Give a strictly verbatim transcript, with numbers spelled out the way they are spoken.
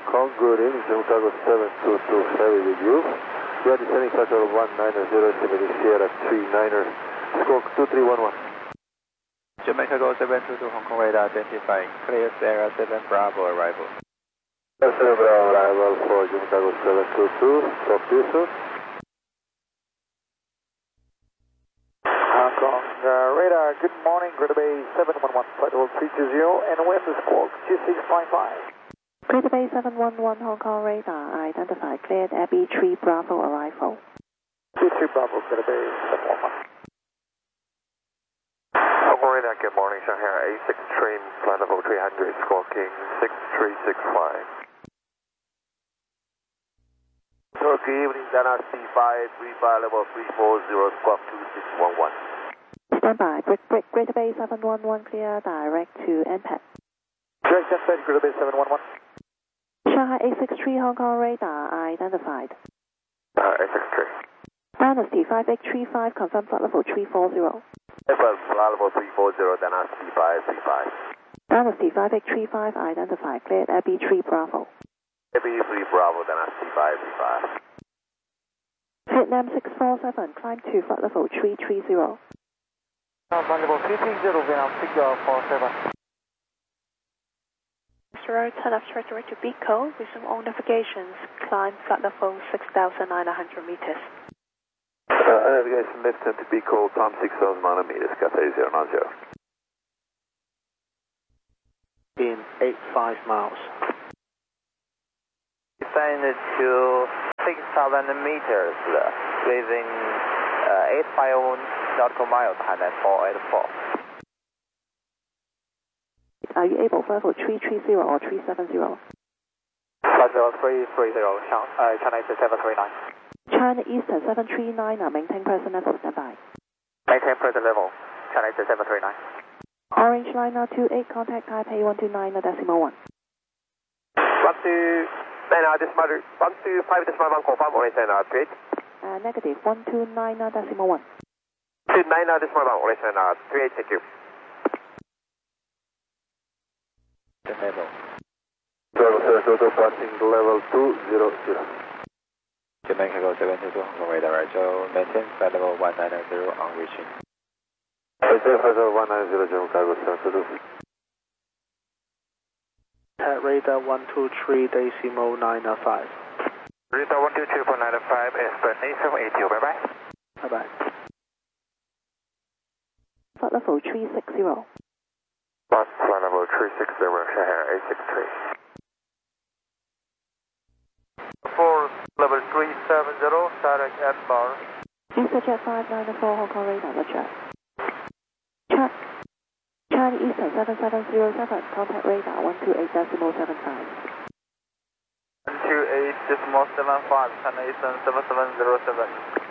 Kong, good evening, Jim Cargo seven two two Heavy with you. You are descending flight level one nine zero, estimating Sierra three niner, squawk two three one one. Jamaica Go seven two two, Hong Kong radar identifying, clear Sierra seven Bravo arrival. seven Bravo arrival for Jamaica Go seven two two, talk to you soon. Hong Kong uh, radar, good morning, Greater Bay seven one one, flight level three two zero, and wind is squawk two six five five. Greater Bay seven one one, Hong Kong radar, identified, cleared Abbey three Bravo arrival. two three Bravo, Greater Bay seven one one. Hong Kong radar, good morning, Shanghai A six train, flight level three hundred, squawking six three six five. So good evening, Dana C five, three five level three four zero, squawk two six one one. Stand by, Brick Brick, Greater Bay seven one one, clear direct to N P A D. Direct N P A D, Greater Bay seven one one. Shanghai A six three, Hong Kong radar, identified. Uh, A six three. Dynasty five eight three five, confirm flight level three four zero. Flight level three four zero, Dana C five, three five. Dynasty five eight three five, identified, cleared Abbey three Bravo. Abbey three Bravo, Dana C five, three five. Vietnam six four seven, climb to flight level three three zero. Flight level three three zero, Vietnam six four seven. Road, turn left trajectory to Beco, resume all navigations, climb flight level six thousand nine hundred meters. Uh, navigation left turn to Beco, climb six thousand nine hundred meters, Cathay zero nine zero. In eight five miles. Descended to six thousand meters, within uh, eight five nautical miles, Thailand four eight four. Are you able flight level three three zero or three seven zero? Flight level three three zero, uh, China Eastern seven three nine. China Eastern seven three nine, maintain present level, stand by. Maintain present level, China Eastern seven three nine. Orange line two eight, contact Taipei one two nine decimal one. one two nine decimal one two five decimal one, confirm orange line two eight. Uh, negative one two nine decimal one. two nine decimal one, orange line two eight, thank you. Level. Bravo seven two two, passing level two zero zero. Jamaica Go seven two two, Hong Kong radar right, so maintain flight level one nine zero on reaching. Maintain flight level one nine zero, Jim Cargo seven two two. At radar one two three decimal nine five. Radar one two three point nine five, explanation eight zero, bye bye. Bye bye. Flight level three six zero. Flight level three six zero, Shanghai A six three. four level three seven zero, direct N bar. EasterJet five nine four, Hong Kong radar, Roger. Ch China Eastern seven seven zero seven, contact radar one two eight decimal seven five. one two eight decimal seven five, China Eastern seven seven zero seven.